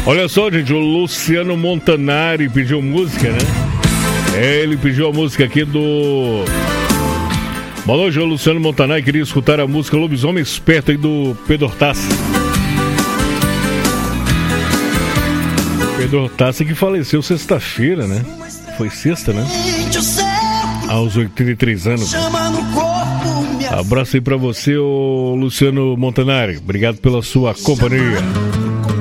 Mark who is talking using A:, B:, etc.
A: Olha só, gente, o Luciano Montanari pediu música, né? Ele pediu a música aqui do... Boa noite, o Luciano Montanari queria escutar a música Lobisomem Esperto aí do Pedro Hortaça. Pedro Hortaça que faleceu sexta-feira, né? Foi sexta, né? Aos 83 anos. Abraço aí pra você, ô Luciano Montanari. Obrigado pela sua companhia.